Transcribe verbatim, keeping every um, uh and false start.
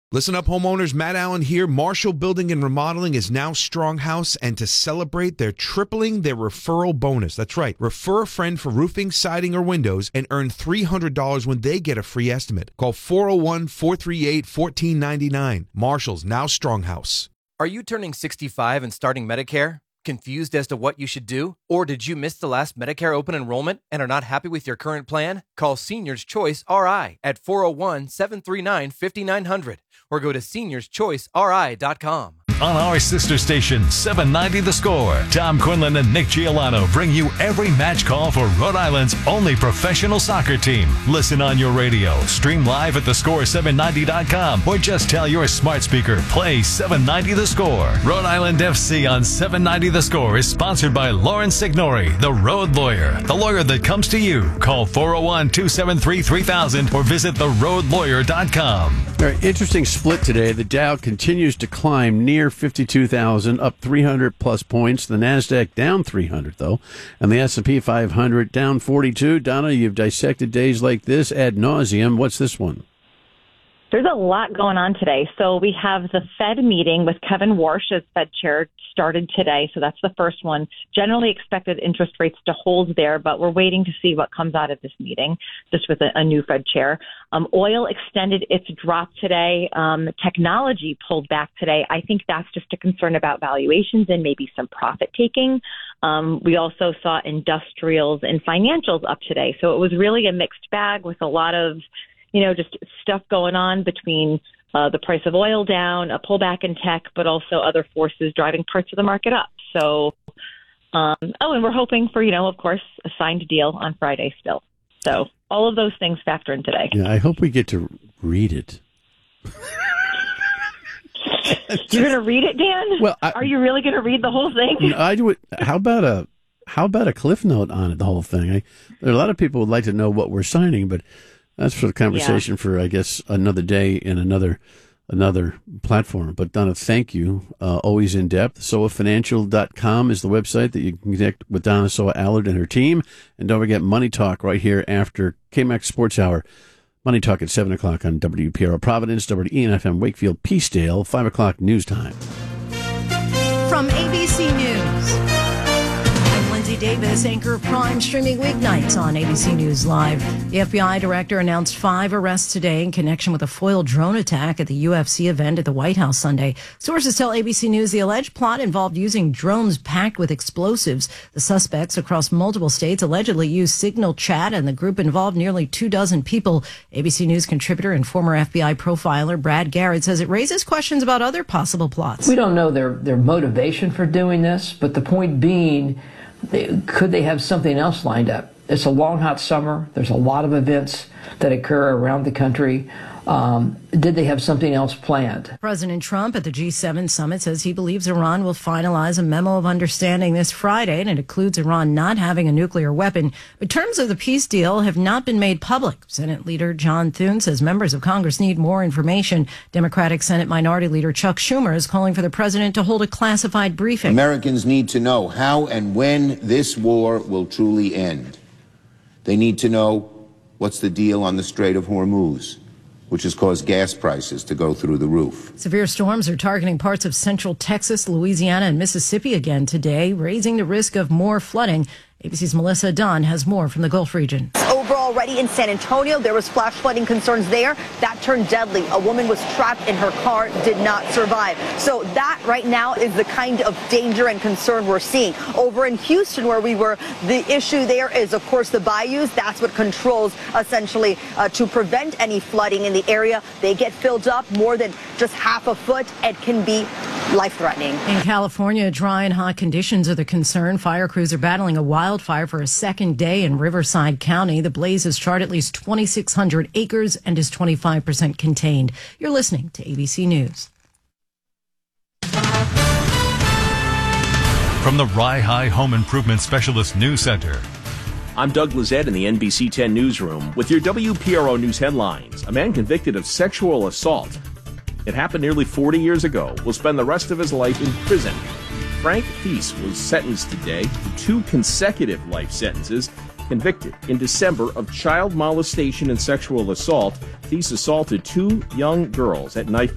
Listen up, homeowners. Matt Allen here. Marshall Building and Remodeling is now Stronghouse, and to celebrate, they're tripling their referral bonus. That's right. Refer a friend for roofing, siding, or windows and earn three hundred dollars when they get a free estimate. Call four oh one, four three eight, one four nine nine. Marshall's now Stronghouse. Are you turning sixty-five and starting Medicare? Confused as to what you should do? Or did you miss the last Medicare open enrollment and are not happy with your current plan? Call Seniors Choice R I at four oh one, seven three nine, five nine zero zero or go to seniors choice r i dot com. On our sister station, seven ninety The Score, Tom Quinlan and Nick Giolano bring you every match call for Rhode Island's only professional soccer team. Listen on your radio, stream live at the score seven ninety dot com, or just tell your smart speaker, play seven ninety The Score. Rhode Island F C on seven ninety The Score is sponsored by Lauren Signori, the Road Lawyer, the lawyer that comes to you. Call four oh one, two seven three, three thousand or visit the road lawyer dot com. Very interesting split today. The Dow continues to climb near fifty-two thousand, up three hundred plus points. The NASDAQ down three hundred, though. And the S and P five hundred down forty-two. Donna, you've dissected days like this ad nauseum. What's this one? There's a lot going on today. So we have the Fed meeting with Kevin Warsh as Fed chair started today. So that's the first one. Generally expected interest rates to hold there, but we're waiting to see what comes out of this meeting, just with a, a new Fed chair. Um, oil extended its drop today. Um, technology pulled back today. I think that's just a concern about valuations and maybe some profit taking. Um, we also saw industrials and financials up today. So it was really a mixed bag with a lot of you know, just stuff going on between uh, the price of oil down, a pullback in tech, but also other forces driving parts of the market up. So, um, oh, and we're hoping for, you know, of course, a signed deal on Friday still. So all of those things factor in today. Yeah, I hope we get to read it. You're going to read it, Dan? Well, I, are you really going to read the whole thing? I do it. How about a how about a cliff note on it? The whole thing. I, there are a lot of people would like to know what we're signing, but that's for the conversation yeah. for, I guess, another day in another another platform. But, Donna, thank you. Uh, always in depth. soa financial dot com is the website that you can connect with Donna Soa Allard and her team. And don't forget Money Talk right here after K M A X Sports Hour. Money Talk at seven o'clock on W P R O Providence, W E N F M Wakefield, Peacedale, five o'clock news time. From A B C News. Lindsay Davis, anchor of Prime, streaming weeknights on A B C News Live. The F B I director announced five arrests today in connection with a foiled drone attack at the U F C event at the White House Sunday. Sources tell A B C News the alleged plot involved using drones packed with explosives. The suspects across multiple states allegedly used Signal Chat, and the group involved nearly two dozen people. A B C News contributor and former F B I profiler Brad Garrett says it raises questions about other possible plots. We don't know their, their motivation for doing this, but the point being, They, could they have something else lined up? It's a long, hot summer. There's a lot of events that occur around the country. Um, did they have something else planned? President Trump at the G seven summit says he believes Iran will finalize a memo of understanding this Friday, and it includes Iran not having a nuclear weapon. But terms of the peace deal have not been made public. Senate Leader John Thune says members of Congress need more information. Democratic Senate Minority Leader Chuck Schumer is calling for the president to hold a classified briefing. Americans need to know how and when this war will truly end. They need to know what's the deal on the Strait of Hormuz, which has caused gas prices to go through the roof. Severe storms are targeting parts of central Texas, Louisiana, and Mississippi again today, raising the risk of more flooding. A B C's Melissa Dunn has more from the Gulf region. Over already in San Antonio, there was flash flooding concerns there. That turned deadly. A woman was trapped in her car, did not survive. So that right now is the kind of danger and concern we're seeing. Over in Houston, where we were, the issue there is, of course, the bayous. That's what controls, essentially, uh, to prevent any flooding in the area. They get filled up more than just half a foot. It can be life-threatening. In California, dry and hot conditions are the concern. Fire crews are battling a wildfire for a second day in Riverside County. The blaze has charred at least twenty-six hundred acres and is twenty-five percent contained. You're listening to A B C News. From the Rye High Home Improvement Specialist News Center. I'm Doug Lizette in the N B C ten Newsroom with your W P R O News headlines. A man convicted of sexual assault. It happened nearly forty years ago. Will spend the rest of his life in prison. Frank Thies was sentenced today to two consecutive life sentences. Convicted in December of child molestation and sexual assault, Thies assaulted two young girls at knife